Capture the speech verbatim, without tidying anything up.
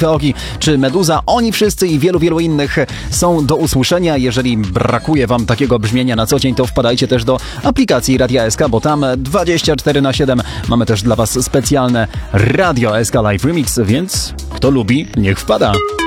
Żółte Oki czy Meduza. Oni wszyscy i wielu, wielu innych są do usłyszenia. Jeżeli brakuje wam takiego brzmienia na co dzień, to wpadajcie też do aplikacji Radia S K, bo tam dwadzieścia cztery na siedem mamy też dla was specjalne Radio S K Live Remix, więc kto lubi, niech wpada.